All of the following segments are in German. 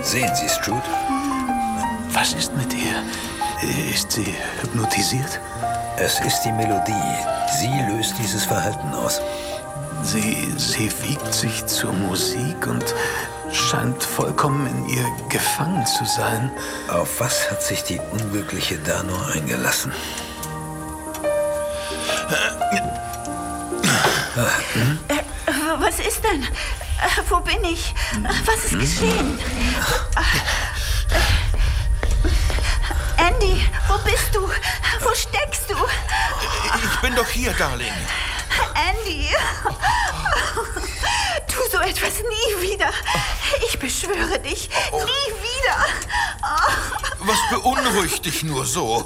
Sehen Sie, Stroud? Was ist mit ihr? Ist sie hypnotisiert? Es ist die Melodie. Sie löst dieses Verhalten aus. Sie wiegt sich zur Musik und scheint vollkommen in ihr gefangen zu sein. Auf was hat sich die Unglückliche da nur eingelassen? Was ist denn? Wo bin ich? Was ist geschehen? Andy, wo bist du? Wo steckst du? Ich bin doch hier, Darling. Andy, tu so etwas nie wieder. Ich beschwöre dich, nie wieder. Was beunruhigt dich nur so?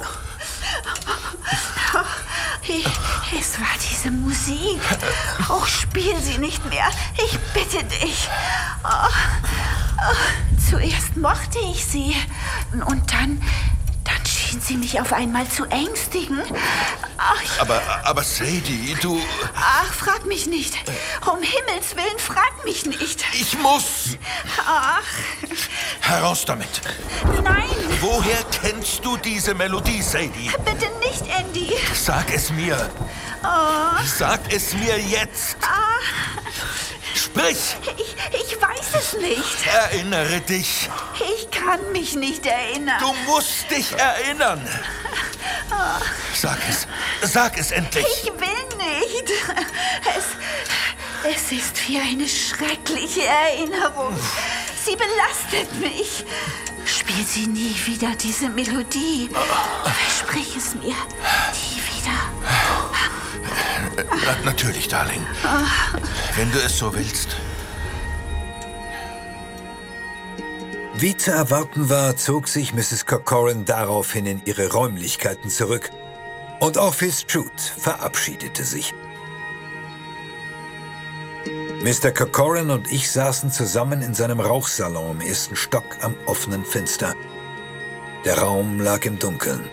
Es war diese Musik. Oh, spiel sie nicht mehr. Ich bitte dich. Zuerst mochte ich sie. Und dann schien sie mich auf einmal zu ängstigen. Aber Sadie, du... Ach, frag mich nicht. Um Himmels Willen, frag mich nicht. Ich muss... Ach. Heraus damit. Nein. Woher kennst du diese Melodie, Sadie? Bitte nicht, Andy. Sag es mir. Sag es mir jetzt. Sprich. Ich weiß es nicht. Erinnere dich. Ich kann mich nicht erinnern. Du musst dich erinnern. Sag es endlich. Ich will nicht. Es ist wie eine schreckliche Erinnerung. Sie belastet mich. Spiel sie nie wieder, diese Melodie. Versprich es mir. Nie wieder. Natürlich, Darling. Wenn du es so willst. Wie zu erwarten war, zog sich Mrs. Corcoran daraufhin in ihre Räumlichkeiten zurück. Und auch Fitzgerald verabschiedete sich. Mr. Corcoran und ich saßen zusammen in seinem Rauchsalon im ersten Stock am offenen Fenster. Der Raum lag im Dunkeln.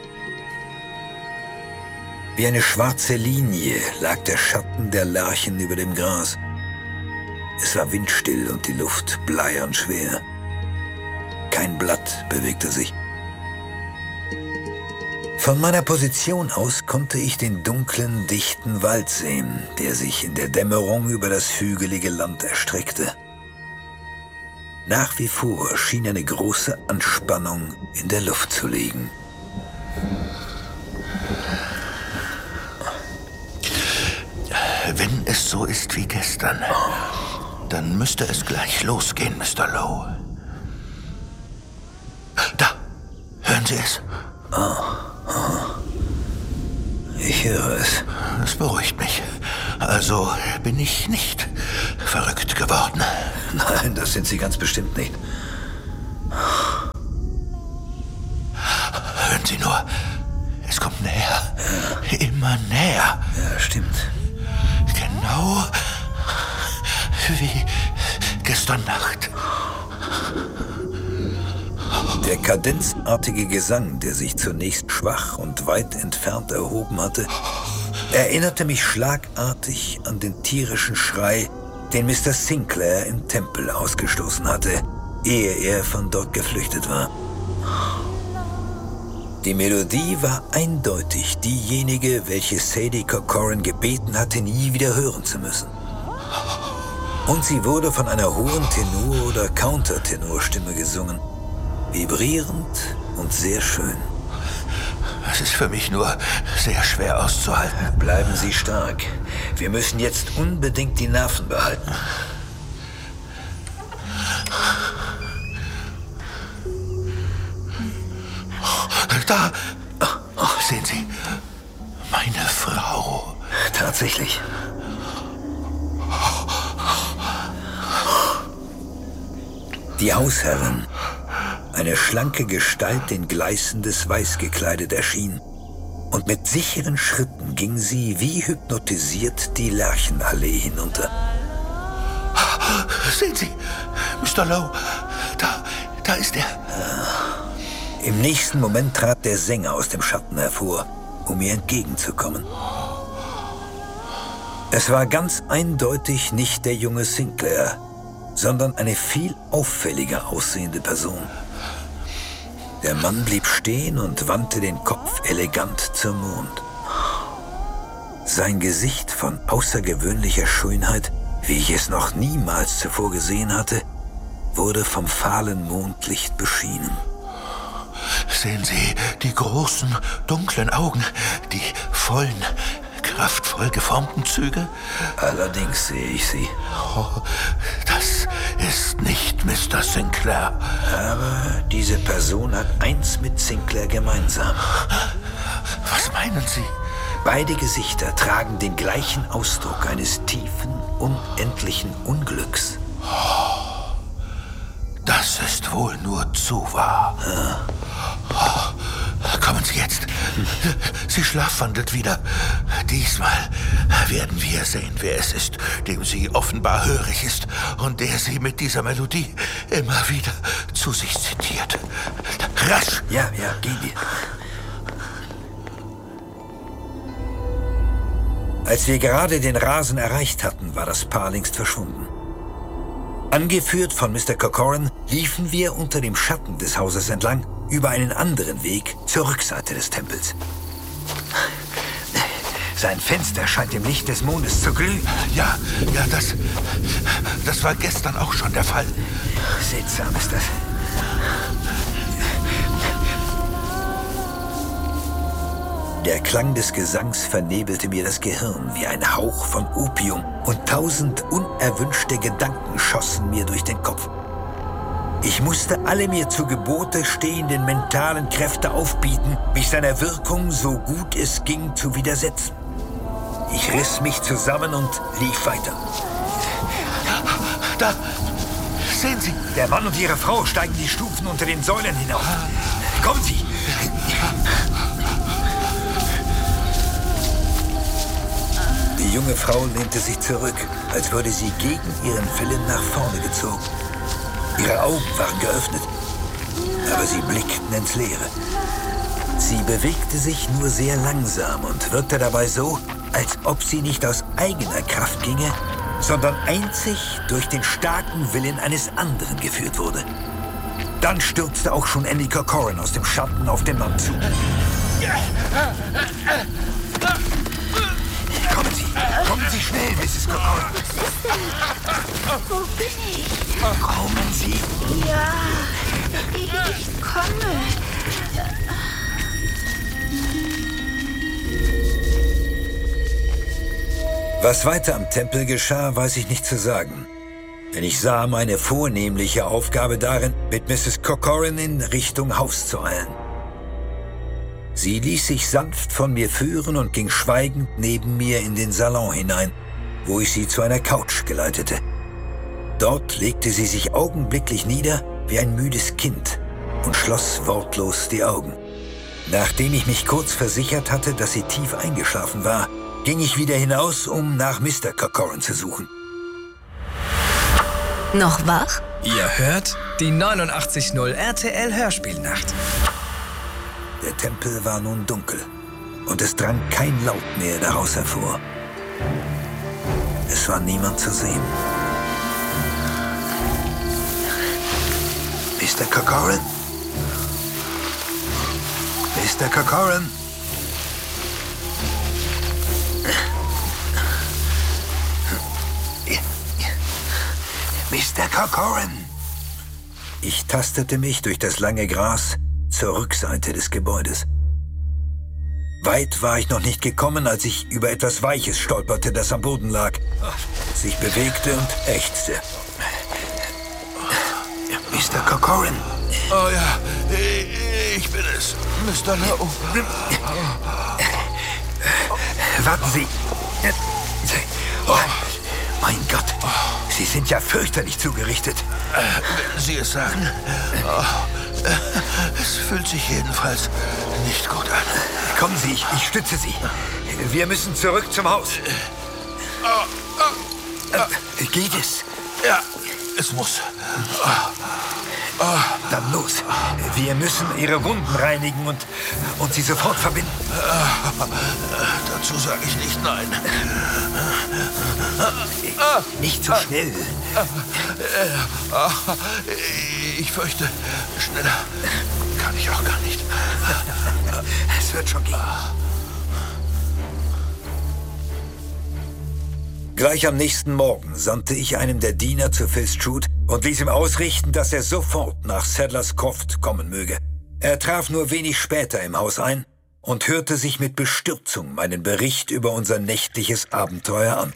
Wie eine schwarze Linie lag der Schatten der Lerchen über dem Gras. Es war windstill und die Luft bleiern schwer. Kein Blatt bewegte sich. Von meiner Position aus konnte ich den dunklen, dichten Wald sehen, der sich in der Dämmerung über das hügelige Land erstreckte. Nach wie vor schien eine große Anspannung in der Luft zu liegen. Wenn es so ist wie gestern, dann müsste es gleich losgehen, Mr. Lowe. Da, hören Sie es? Ich höre es. Es beruhigt mich. Also bin ich nicht verrückt geworden. Nein, das sind Sie ganz bestimmt nicht. Hören Sie nur, es kommt näher. Ja. Immer näher. Ja, stimmt. Genau wie gestern Nacht. Der kadenzartige Gesang, der sich zunächst schwach und weit entfernt erhoben hatte, erinnerte mich schlagartig an den tierischen Schrei, den Mr. Sinclair im Tempel ausgestoßen hatte, ehe er von dort geflüchtet war. Die Melodie war eindeutig diejenige, welche Sadie Corcoran gebeten hatte, nie wieder hören zu müssen. Und sie wurde von einer hohen Tenor- oder Countertenorstimme gesungen. Vibrierend und sehr schön. Es ist für mich nur sehr schwer auszuhalten. Bleiben Sie stark. Wir müssen jetzt unbedingt die Nerven behalten. Da! Sehen Sie, meine Frau. Tatsächlich. Die Hausherrin, eine schlanke Gestalt in gleißendes Weiß gekleidet, erschien. Und mit sicheren Schritten ging sie wie hypnotisiert die Lerchenallee hinunter. Sehen Sie, Mr. Lowe, da ist er. Im nächsten Moment trat der Sänger aus dem Schatten hervor, um ihr entgegenzukommen. Es war ganz eindeutig nicht der junge Sinclair, sondern eine viel auffälliger aussehende Person. Der Mann blieb stehen und wandte den Kopf elegant zum Mond. Sein Gesicht von außergewöhnlicher Schönheit, wie ich es noch niemals zuvor gesehen hatte, wurde vom fahlen Mondlicht beschienen. Sehen Sie die großen, dunklen Augen, die vollen, kraftvoll geformten Züge? Allerdings sehe ich sie. Oh, das ist nicht Mr. Sinclair. Aber diese Person hat eins mit Sinclair gemeinsam. Was meinen Sie? Beide Gesichter tragen den gleichen Ausdruck eines tiefen, unendlichen Unglücks. Das ist wohl nur zu wahr. Kommen Sie jetzt. Sie schlafwandelt wieder. Diesmal werden wir sehen, wer es ist, dem sie offenbar hörig ist und der sie mit dieser Melodie immer wieder zu sich zitiert. Rasch! Ja, geh dir. Als wir gerade den Rasen erreicht hatten, war das Paar längst verschwunden. Angeführt von Mr. Corcoran liefen wir unter dem Schatten des Hauses entlang über einen anderen Weg zur Rückseite des Tempels. Sein Fenster scheint im Licht des Mondes zu glühen. Ja, das war gestern auch schon der Fall. Seltsam ist das. Der Klang des Gesangs vernebelte mir das Gehirn wie ein Hauch von Opium und 1000 unerwünschte Gedanken schossen mir durch den Kopf. Ich musste alle mir zu Gebote stehenden mentalen Kräfte aufbieten, mich seiner Wirkung so gut es ging zu widersetzen. Ich riss mich zusammen und lief weiter. Da, sehen Sie. Der Mann und ihre Frau steigen die Stufen unter den Säulen hinauf. Kommen Sie! Die junge Frau lehnte sich zurück, als würde sie gegen ihren Willen nach vorne gezogen. Ihre Augen waren geöffnet, aber sie blickten ins Leere. Sie bewegte sich nur sehr langsam und wirkte dabei so, als ob sie nicht aus eigener Kraft ginge, sondern einzig durch den starken Willen eines anderen geführt wurde. Dann stürzte auch schon Andy Corcoran aus dem Schatten auf den Mann zu. Kommen Sie schnell, Mrs. Corcoran. Was ist denn? Wo bin ich? Kommen Sie. Ja, ich komme. Was weiter am Tempel geschah, weiß ich nicht zu sagen. Denn ich sah meine vornehmliche Aufgabe darin, mit Mrs. Corcoran in Richtung Haus zu eilen. Sie ließ sich sanft von mir führen und ging schweigend neben mir in den Salon hinein, wo ich sie zu einer Couch geleitete. Dort legte sie sich augenblicklich nieder wie ein müdes Kind und schloss wortlos die Augen. Nachdem ich mich kurz versichert hatte, dass sie tief eingeschlafen war, ging ich wieder hinaus, um nach Mr. Corcoran zu suchen. Noch wach? Ihr hört die 89.0 RTL Hörspielnacht. Der Tempel war nun dunkel und es drang kein Laut mehr daraus hervor. Es war niemand zu sehen. Mr. Corcoran? Mr. Corcoran? Mr. Corcoran! Ich tastete mich durch das lange Gras zur Rückseite des Gebäudes. Weit war ich noch nicht gekommen, als ich über etwas Weiches stolperte, das am Boden lag, sich bewegte und ächzte. Mr. Corcoran! Oh ja, ich bin es, Mr. Lowe. Warten Sie! Oh, mein Gott! Sie sind ja fürchterlich zugerichtet. Wenn Sie es sagen. Es fühlt sich jedenfalls nicht gut an. Kommen Sie, ich stütze Sie. Wir müssen zurück zum Haus. Geht es? Ja, es muss. Dann los. Wir müssen Ihre Wunden reinigen und sie sofort verbinden. Dazu sage ich nicht nein. Nicht so schnell. Ich fürchte, schneller kann ich auch gar nicht. Es wird schon gehen. Gleich am nächsten Morgen sandte ich einen der Diener zu Fitzchute und ließ ihm ausrichten, dass er sofort nach Sadler's Croft kommen möge. Er traf nur wenig später im Haus ein und hörte sich mit Bestürzung meinen Bericht über unser nächtliches Abenteuer an.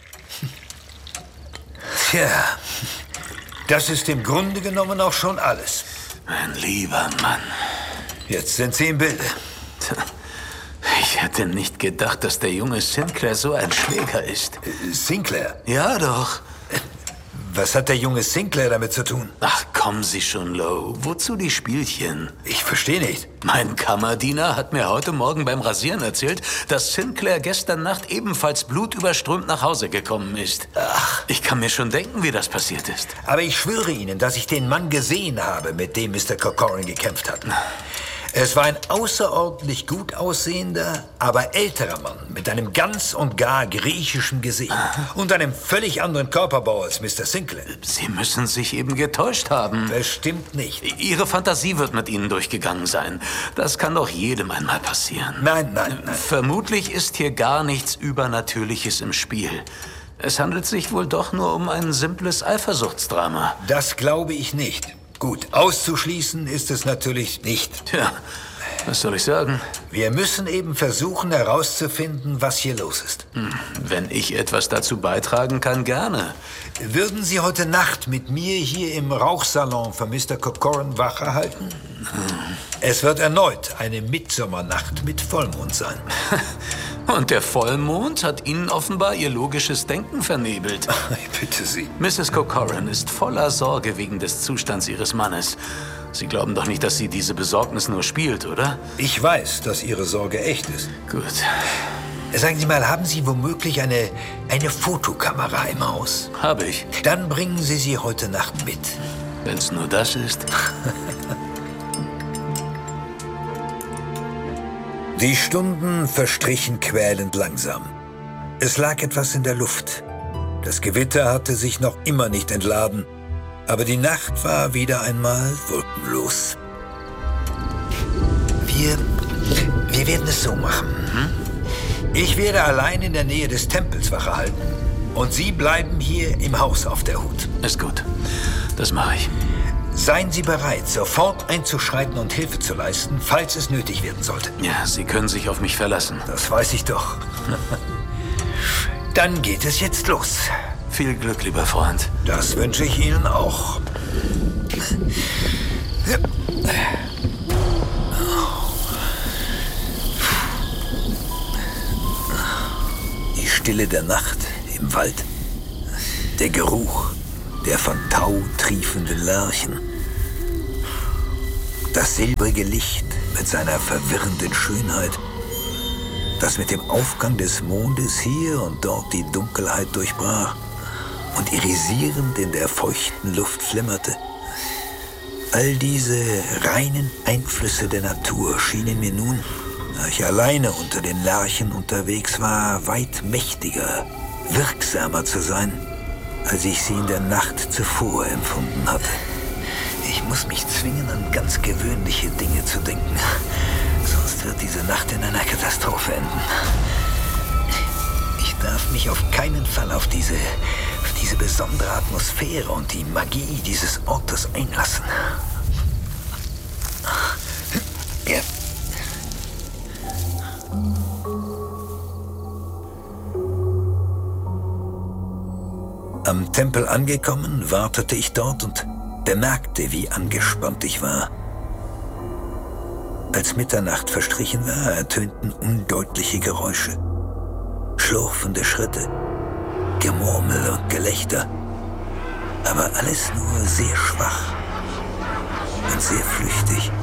Tja, das ist im Grunde genommen auch schon alles. Mein lieber Mann. Jetzt sind Sie im Bilde. Ich hätte nicht gedacht, dass der junge Sinclair so ein Schläger ist. Sinclair? Ja, doch. Was hat der junge Sinclair damit zu tun? Ach, kommen Sie schon, Lowe. Wozu die Spielchen? Ich verstehe nicht. Mein Kammerdiener hat mir heute Morgen beim Rasieren erzählt, dass Sinclair gestern Nacht ebenfalls blutüberströmt nach Hause gekommen ist. Ach. Ich kann mir schon denken, wie das passiert ist. Aber ich schwöre Ihnen, dass ich den Mann gesehen habe, mit dem Mr. Corcoran gekämpft hat. Es war ein außerordentlich gut aussehender, aber älterer Mann mit einem ganz und gar griechischen Gesicht und einem völlig anderen Körperbau als Mr. Sinclair. Sie müssen sich eben getäuscht haben. Bestimmt nicht. Ihre Fantasie wird mit Ihnen durchgegangen sein. Das kann doch jedem einmal passieren. Nein. Vermutlich ist hier gar nichts Übernatürliches im Spiel. Es handelt sich wohl doch nur um ein simples Eifersuchtsdrama. Das glaube ich nicht. Gut, auszuschließen ist es natürlich nicht. Tja, was soll ich sagen? Wir müssen eben versuchen herauszufinden, was hier los ist. Wenn ich etwas dazu beitragen kann, gerne. Würden Sie heute Nacht mit mir hier im Rauchsalon für Mr. Corcoran Wache halten? Es wird erneut eine Mitsommernacht mit Vollmond sein. Und der Vollmond hat Ihnen offenbar Ihr logisches Denken vernebelt. Ich bitte Sie. Mrs. Corcoran ist voller Sorge wegen des Zustands Ihres Mannes. Sie glauben doch nicht, dass sie diese Besorgnis nur spielt, oder? Ich weiß, dass Ihre Sorge echt ist. Gut. Sagen Sie mal, haben Sie womöglich eine Fotokamera im Haus? Habe ich. Dann bringen Sie sie heute Nacht mit. Wenn's nur das ist. Die Stunden verstrichen quälend langsam. Es lag etwas in der Luft. Das Gewitter hatte sich noch immer nicht entladen, aber die Nacht war wieder einmal wolkenlos. Wir werden es so machen. Ich werde allein in der Nähe des Tempels Wache halten und Sie bleiben hier im Haus auf der Hut. Ist gut. Das mache ich. Seien Sie bereit, sofort einzuschreiten und Hilfe zu leisten, falls es nötig werden sollte. Ja, Sie können sich auf mich verlassen. Das weiß ich doch. Dann geht es jetzt los. Viel Glück, lieber Freund. Das wünsche ich Ihnen auch. Die Stille der Nacht im Wald. Der Geruch der von Tau triefenden Lerchen. Das silbrige Licht mit seiner verwirrenden Schönheit, das mit dem Aufgang des Mondes hier und dort die Dunkelheit durchbrach und irisierend in der feuchten Luft flimmerte. All diese reinen Einflüsse der Natur schienen mir nun, da ich alleine unter den Lerchen unterwegs war, weit mächtiger, wirksamer zu sein, als ich sie in der Nacht zuvor empfunden hatte. Ich muss mich zwingen, an ganz gewöhnliche Dinge zu denken. Sonst wird diese Nacht in einer Katastrophe enden. Ich darf mich auf keinen Fall auf diese besondere Atmosphäre und die Magie dieses Ortes einlassen. Ja. Am Tempel angekommen, wartete ich dort und bemerkte, wie angespannt ich war. Als Mitternacht verstrichen war, ertönten undeutliche Geräusche. Schlurfende Schritte, Gemurmel und Gelächter. Aber alles nur sehr schwach und sehr flüchtig.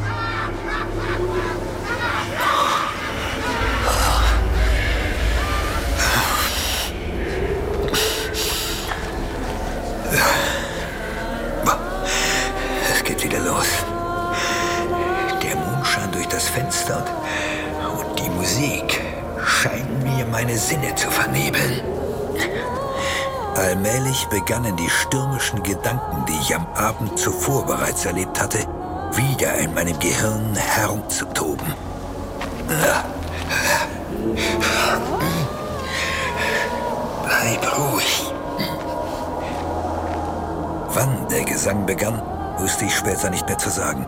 Es geht wieder los. Der Mondschein durch das Fenster und die Musik scheinen mir meine Sinne zu vernebeln. Allmählich begannen die stürmischen Gedanken, die ich am Abend zuvor bereits erlebt hatte, wieder in meinem Gehirn herumzutoben. Bleib ruhig. Wann der Gesang begann, wusste ich später nicht mehr zu sagen.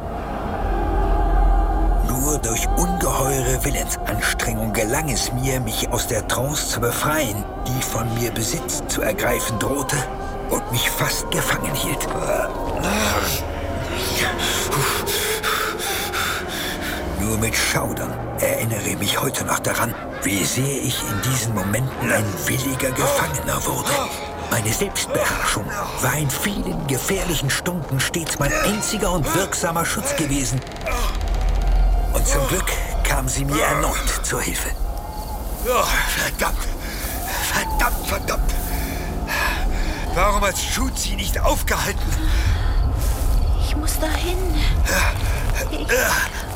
Nur durch ungeheure Willensanstrengung gelang es mir, mich aus der Trance zu befreien, die von mir Besitz zu ergreifen drohte und mich fast gefangen hielt. Nur mit Schaudern erinnere ich mich heute noch daran, wie sehr ich in diesen Momenten ein williger Gefangener wurde. Meine Selbstbeherrschung war in vielen gefährlichen Stunden stets mein einziger und wirksamer Schutz gewesen. Und zum Glück kam sie mir erneut zur Hilfe. Oh, verdammt! Verdammt, verdammt! Warum hat Shoot sie nicht aufgehalten? Ich muss dahin. Ich muss dahin.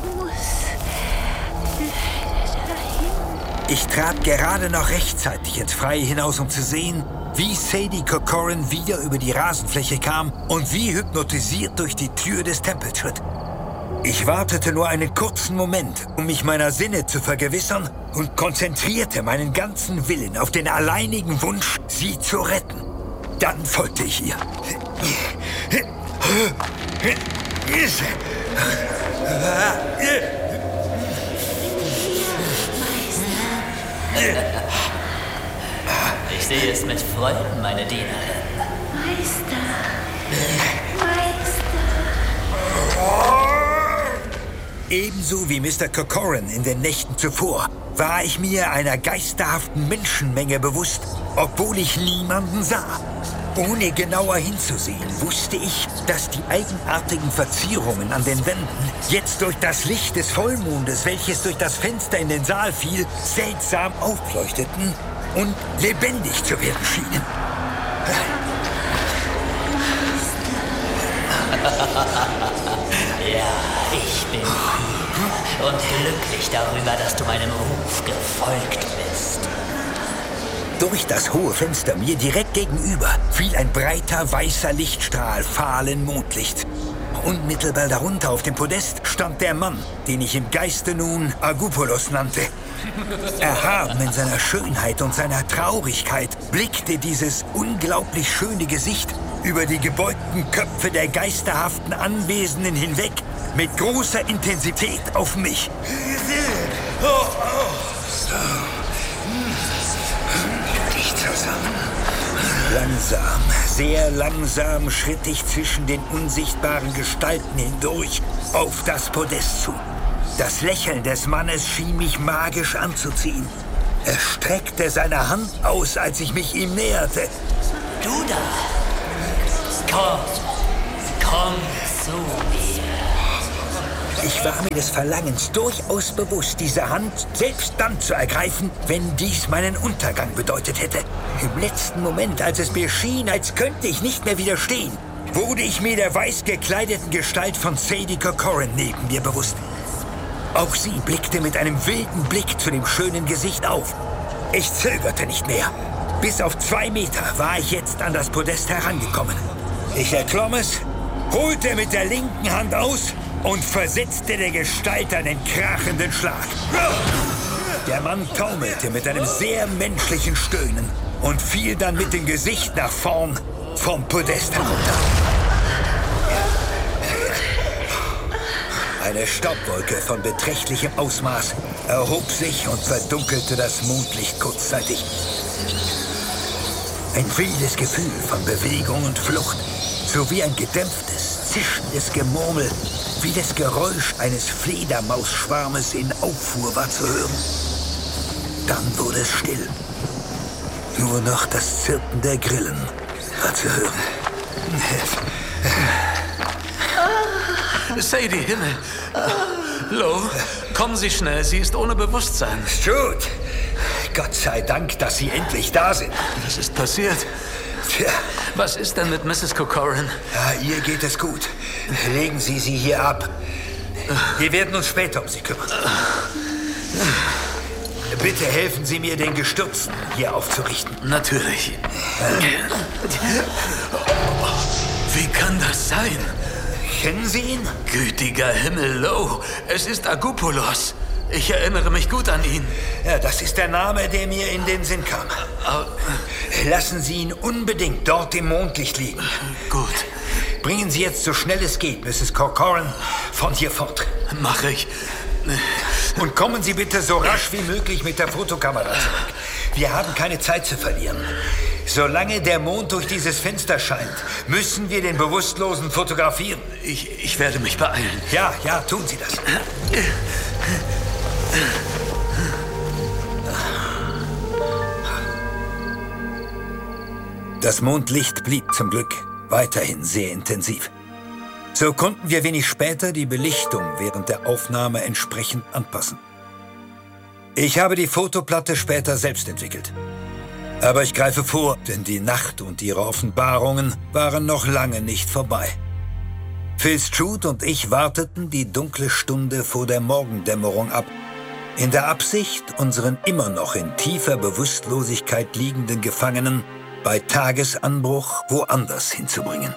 Ich trat gerade noch rechtzeitig ins Freie hinaus, um zu sehen, wie Sadie Corcoran wieder über die Rasenfläche kam und wie hypnotisiert durch die Tür des Tempels schritt. Ich wartete nur einen kurzen Moment, um mich meiner Sinne zu vergewissern und konzentrierte meinen ganzen Willen auf den alleinigen Wunsch, sie zu retten. Dann folgte ich ihr. Ich sehe es mit Freuden, meine Dienerin. Meister. Ebenso wie Mr. Corcoran in den Nächten zuvor war ich mir einer geisterhaften Menschenmenge bewusst, obwohl ich niemanden sah. Ohne genauer hinzusehen, wusste ich, dass die eigenartigen Verzierungen an den Wänden jetzt durch das Licht des Vollmondes, welches durch das Fenster in den Saal fiel, seltsam aufleuchteten und lebendig zu werden schienen. Ja, ich bin hier und glücklich darüber, dass du meinem Ruf gefolgt bist. Durch das hohe Fenster mir direkt gegenüber fiel ein breiter, weißer Lichtstrahl fahlen Mondlichts. Unmittelbar darunter auf dem Podest stand der Mann, den ich im Geiste nun Agupolos nannte. Erhaben in seiner Schönheit und seiner Traurigkeit blickte dieses unglaublich schöne Gesicht über die gebeugten Köpfe der geisterhaften Anwesenden hinweg mit großer Intensität auf mich. Dich zusammen. Langsam, sehr langsam schritt ich zwischen den unsichtbaren Gestalten hindurch auf das Podest zu. Das Lächeln des Mannes schien mich magisch anzuziehen. Er streckte seine Hand aus, als ich mich ihm näherte. Du da! Komm zu mir. Ich war mir des Verlangens durchaus bewusst, diese Hand selbst dann zu ergreifen, wenn dies meinen Untergang bedeutet hätte. Im letzten Moment, als es mir schien, als könnte ich nicht mehr widerstehen, wurde ich mir der weiß gekleideten Gestalt von Sadie Corcoran neben mir bewusst. Auch sie blickte mit einem wilden Blick zu dem schönen Gesicht auf. Ich zögerte nicht mehr. Bis auf 2 Meter war ich jetzt an das Podest herangekommen. Ich erklomm es, holte mit der linken Hand aus und versetzte der Gestalt einen krachenden Schlag. Der Mann taumelte mit einem sehr menschlichen Stöhnen und fiel dann mit dem Gesicht nach vorn vom Podest herunter. Eine Staubwolke von beträchtlichem Ausmaß erhob sich und verdunkelte das Mondlicht kurzzeitig. Ein wildes Gefühl von Bewegung und Flucht, sowie ein gedämpftes, zischendes Gemurmel, wie das Geräusch eines Fledermausschwarmes in Auffuhr war zu hören. Dann wurde es still. Nur noch das Zirpen der Grillen war zu hören. Sadie, Himmel. Lo, kommen Sie schnell, sie ist ohne Bewusstsein. Shoot! Gott sei Dank, dass Sie endlich da sind. Was ist passiert? Tja. Was ist denn mit Mrs. Corcoran? Ja, ihr geht es gut. Legen Sie sie hier ab. Wir werden uns später um sie kümmern. Bitte helfen Sie mir, den Gestürzten hier aufzurichten. Natürlich. Wie kann das sein? Kennen Sie ihn? Gütiger Himmel, Lo. Es ist Agupolos. Ich erinnere mich gut an ihn. Ja, das ist der Name, der mir in den Sinn kam. Lassen Sie ihn unbedingt dort im Mondlicht liegen. Gut. Bringen Sie jetzt so schnell es geht, Mrs. Corcoran, von hier fort. Mache ich. Und kommen Sie bitte so rasch wie möglich mit der Fotokamera zurück. Wir haben keine Zeit zu verlieren. Solange der Mond durch dieses Fenster scheint, müssen wir den Bewusstlosen fotografieren. Ich werde mich beeilen. Ja, tun Sie das. Das Mondlicht blieb zum Glück weiterhin sehr intensiv. So konnten wir wenig später die Belichtung während der Aufnahme entsprechend anpassen. Ich habe die Fotoplatte später selbst entwickelt. Aber ich greife vor, denn die Nacht und ihre Offenbarungen waren noch lange nicht vorbei. Phil Stroud und ich warteten die dunkle Stunde vor der Morgendämmerung ab, in der Absicht, unseren immer noch in tiefer Bewusstlosigkeit liegenden Gefangenen bei Tagesanbruch woanders hinzubringen.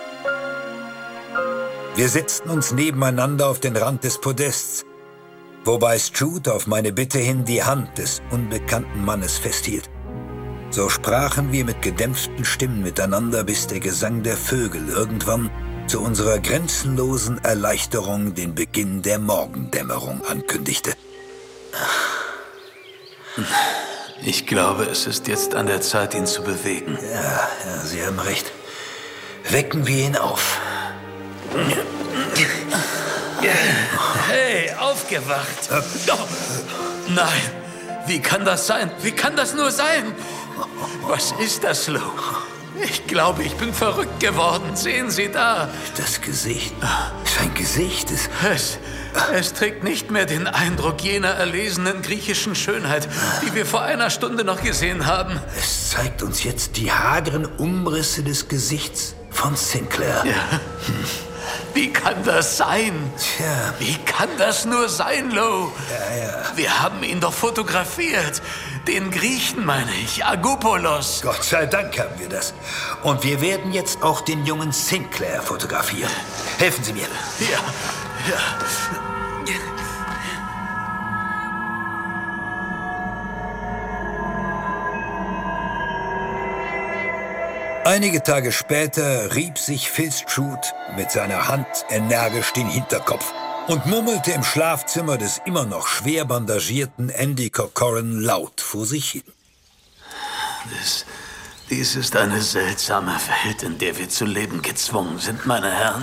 Wir setzten uns nebeneinander auf den Rand des Podests, wobei Stroud auf meine Bitte hin die Hand des unbekannten Mannes festhielt. So sprachen wir mit gedämpften Stimmen miteinander, bis der Gesang der Vögel irgendwann zu unserer grenzenlosen Erleichterung den Beginn der Morgendämmerung ankündigte. Ich glaube, es ist jetzt an der Zeit, ihn zu bewegen. Ja, Sie haben recht. Wecken wir ihn auf. Hey, aufgewacht! Nein, wie kann das sein? Wie kann das nur sein? Was ist das, Lo? Ich glaube, ich bin verrückt geworden. Sehen Sie da. Das Gesicht. Sein Gesicht ist... Es trägt nicht mehr den Eindruck jener erlesenen griechischen Schönheit, die wir vor einer Stunde noch gesehen haben. Es zeigt uns jetzt die hageren Umrisse des Gesichts von Sinclair. Ja. Wie kann das sein? Tja. Wie kann das nur sein, Lo? Ja. Wir haben ihn doch fotografiert. Den Griechen, meine ich, Agupolos. Gott sei Dank haben wir das. Und wir werden jetzt auch den jungen Sinclair fotografieren. Helfen Sie mir. Ja. Einige Tage später rieb sich Phil Stroud mit seiner Hand energisch den Hinterkopf und murmelte im Schlafzimmer des immer noch schwer bandagierten Andy Corcoran laut vor sich hin. Dies ist eine seltsame Welt, in der wir zu leben gezwungen sind, meine Herren.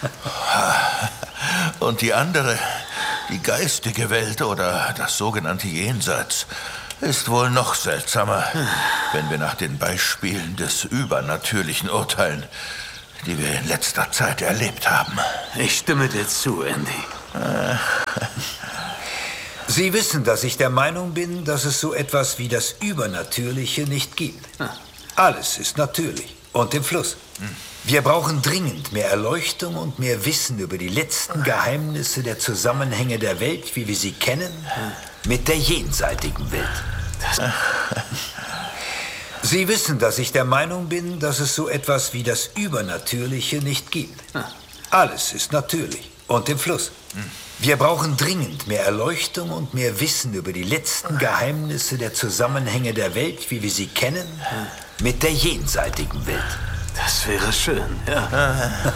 Und die andere, die geistige Welt oder das sogenannte Jenseits, ist wohl noch seltsamer, wenn wir nach den Beispielen des Übernatürlichen urteilen, die wir in letzter Zeit erlebt haben. Ich stimme dir zu, Andy. Sie wissen, dass ich der Meinung bin, dass es so etwas wie das Übernatürliche nicht gibt. Alles ist natürlich und im Fluss. Wir brauchen dringend mehr Erleuchtung und mehr Wissen über die letzten Geheimnisse der Zusammenhänge der Welt, wie wir sie kennen, mit der jenseitigen Welt. Sie wissen, dass ich der Meinung bin, dass es so etwas wie das Übernatürliche nicht gibt. Alles ist natürlich und im Fluss. Wir brauchen dringend mehr Erleuchtung und mehr Wissen über die letzten Geheimnisse der Zusammenhänge der Welt, wie wir sie kennen, mit der jenseitigen Welt. Das wäre schön, ja.